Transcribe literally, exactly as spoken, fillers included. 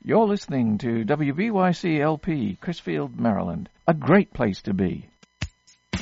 You're listening to W B Y C L P, Crisfield, Maryland. A great place to be.